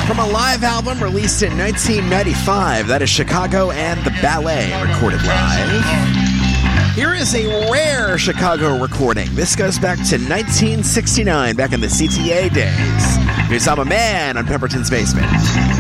From a live album released in 1995, that is Chicago and the Ballet, recorded live. Here is a rare Chicago recording. This goes back to 1969, back in the CTA days. Here's I'm a Man on Pemberton's Basement.